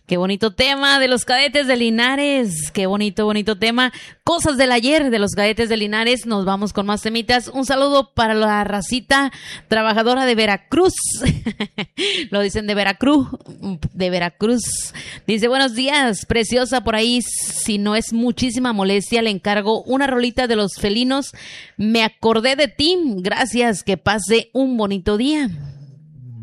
Qué bonito tema de los Cadetes de Linares. Qué bonito, bonito tema. Cosas del ayer de los Cadetes de Linares. Nos vamos con más temitas. Un saludo para la racita trabajadora de Veracruz. Lo dicen de Veracruz. De Veracruz. Dice, buenos días, preciosa por ahí. Si no es muchísima molestia, le encargo una rolita de Los Felinos. Me acordé de ti. Gracias. Que pase un bonito día.